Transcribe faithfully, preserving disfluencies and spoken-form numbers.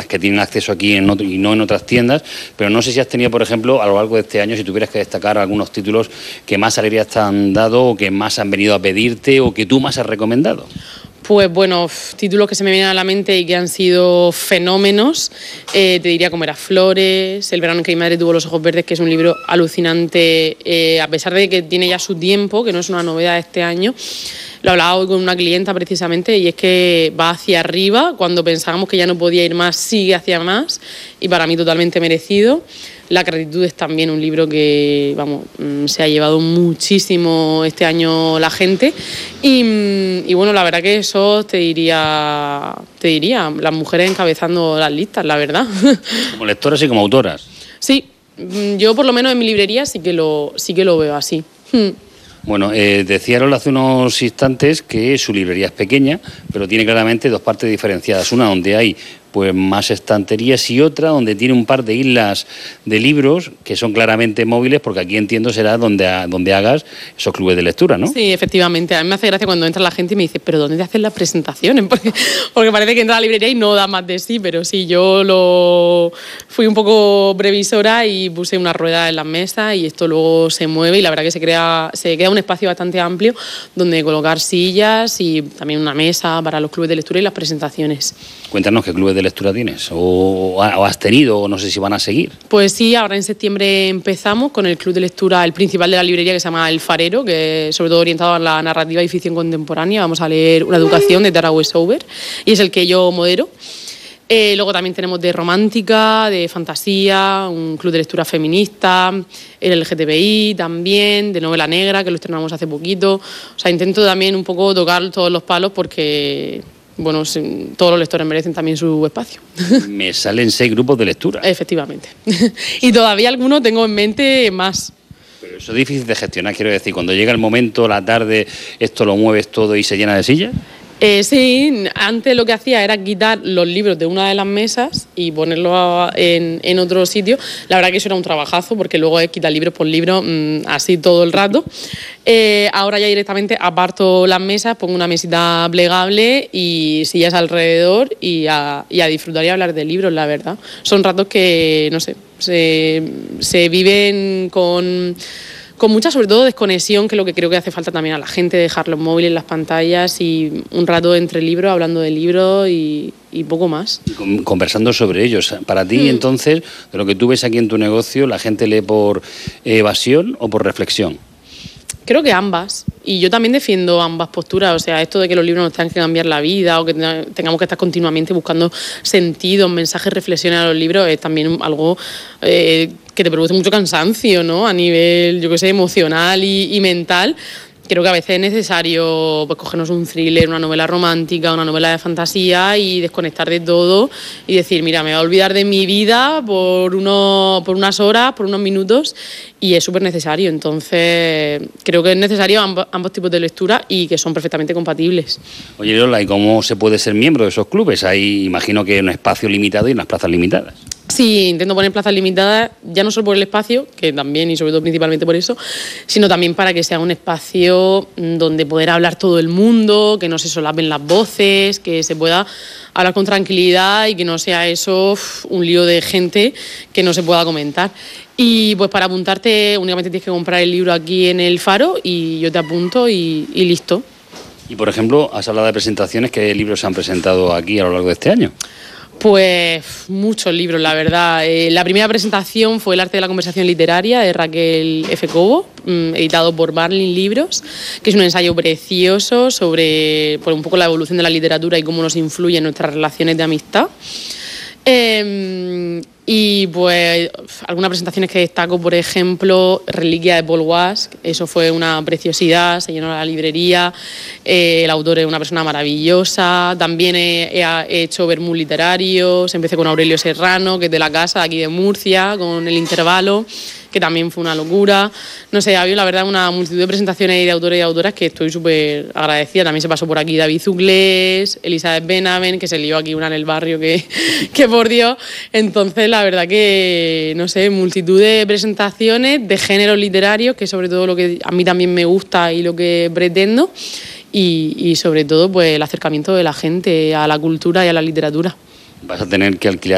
que tienen acceso aquí en otro, y no en otras tiendas, pero no sé si has tenido, por ejemplo, a lo largo de este año, si tuvieras que destacar algunos títulos que más alegrías te han dado o que más han venido a pedirte o que tú más has recomendado. Pues bueno, títulos que se me vienen a la mente y que han sido fenómenos, eh, te diría como era Flores, El verano en que mi madre tuvo los ojos verdes, que es un libro alucinante, eh, a pesar de que tiene ya su tiempo, que no es una novedad de este año. Lo hablaba hoy con una clienta precisamente y es que va hacia arriba, cuando pensábamos que ya no podía ir más, sigue hacia más y para mí totalmente merecido. La gratitud es también un libro que, vamos, se ha llevado muchísimo este año la gente y, y bueno, la verdad que eso te diría, te diría, las mujeres encabezando las listas, la verdad. Como lectoras y como autoras. Sí, yo por lo menos en mi librería sí que lo, sí que lo veo así. Bueno, eh, decía Lola hace unos instantes que su librería es pequeña, pero tiene claramente dos partes diferenciadas. Una donde hay pues más estanterías y otra donde tiene un par de islas de libros que son claramente móviles, porque aquí entiendo será donde, donde hagas esos clubes de lectura, ¿no? Sí, efectivamente. A mí me hace gracia cuando entra la gente y me dice, ¿pero dónde te hacen las presentaciones? Porque, porque parece que entra a la librería y no da más de sí, pero sí, yo lo fui un poco previsora y puse una rueda en las mesas y esto luego se mueve y la verdad que se crea, se queda un espacio bastante amplio donde colocar sillas y también una mesa para los clubes de lectura y las presentaciones. Cuéntanos qué clubes de lectura tienes o, o has tenido o no sé si van a seguir. Pues sí, ahora en septiembre empezamos con el club de lectura, el principal de la librería, que se llama El Farero, que es sobre todo orientado a la narrativa y ficción contemporánea. Vamos a leer Una educación de Tara Westover y es el que yo modero. Eh, luego también tenemos de romántica, de fantasía, un club de lectura feminista, el L G T B I también, de novela negra, que lo estrenamos hace poquito. O sea, intento también un poco tocar todos los palos porque, bueno, todos los lectores merecen también su espacio. Me salen seis grupos de lectura. Efectivamente. Y todavía algunos tengo en mente más. Pero eso es difícil de gestionar, quiero decir, cuando llega el momento, la tarde, esto lo mueves todo y se llena de sillas. Eh, sí, antes lo que hacía era quitar los libros de una de las mesas y ponerlos en, en otro sitio. La verdad que eso era un trabajazo porque luego es quitar libros por libro, mmm, así todo el rato. Eh, ahora ya directamente aparto las mesas, pongo una mesita plegable y sillas alrededor y a, y a disfrutar y a hablar de libros, la verdad. Son ratos que, no sé, se, se viven con... con mucha, sobre todo, desconexión, que es lo que creo que hace falta también a la gente, dejar los móviles, las pantallas y un rato entre libros, hablando de libros y, y poco más. Conversando sobre ellos. Para ti, mm. entonces, de lo que tú ves aquí en tu negocio, ¿la gente lee por evasión o por reflexión? Creo que ambas. Y yo también defiendo ambas posturas. O sea, esto de que los libros nos tengan que cambiar la vida o que tengamos que estar continuamente buscando sentidos, mensajes, reflexiones a los libros es también algo eh, que te produce mucho cansancio, ¿no? A nivel, yo qué sé, emocional y, y mental. Creo que a veces es necesario pues, cogernos un thriller, una novela romántica, una novela de fantasía y desconectar de todo y decir, mira, me voy a olvidar de mi vida por, uno, por unas horas, por unos minutos y es súper necesario. Entonces, creo que es necesario ambos, ambos tipos de lectura y que son perfectamente compatibles. Oye, Lola, ¿y cómo se puede ser miembro de esos clubes? Hay, imagino que un espacio limitado y unas plazas limitadas. Sí, intento poner plazas limitadas, ya no solo por el espacio, que también y sobre todo principalmente por eso, sino también para que sea un espacio donde poder hablar todo el mundo, que no se solapen las voces, que se pueda hablar con tranquilidad y que no sea eso uf, un lío de gente que no se pueda comentar. Y pues para apuntarte únicamente tienes que comprar el libro aquí en el Faro y yo te apunto y, y listo. Y por ejemplo, has hablado de presentaciones, ¿qué libros se han presentado aquí a lo largo de este año? Pues muchos libros, la verdad. Eh, la primera presentación fue El arte de la conversación literaria de Raquel F. Cobo, mmm, editado por Barlin Libros, que es un ensayo precioso sobre pues, un poco la evolución de la literatura y cómo nos influye en nuestras relaciones de amistad. Eh, y pues algunas presentaciones que destaco, por ejemplo, Reliquia de Paul Wask, eso fue una preciosidad, se llenó la librería, eh, el autor es una persona maravillosa, también he, he hecho vermut literarios, empecé con Aurelio Serrano, que es de la casa, aquí de Murcia, con El Intervalo, que también fue una locura. No sé, ha habido la verdad una multitud de presentaciones de autores y autoras que estoy súper agradecida. También se pasó por aquí David Zuglés, Elizabeth Benavent, que se lió aquí una en el barrio que, que por Dios. Entonces, la verdad que, no sé, multitud de presentaciones de géneros literarios, que sobre todo lo que a mí también me gusta y lo que pretendo, y, y sobre todo pues el acercamiento de la gente a la cultura y a la literatura. Vas a tener que alquilar